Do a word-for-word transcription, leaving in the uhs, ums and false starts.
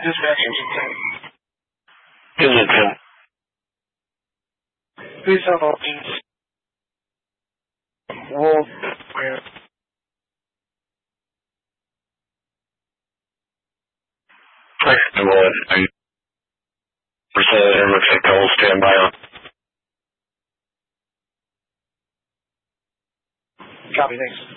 Dispatch engine ten. Engine ten. Please have all teams. Wolf, where? Okay, well, I percent it looks like Cole stand by on. Copy, thanks.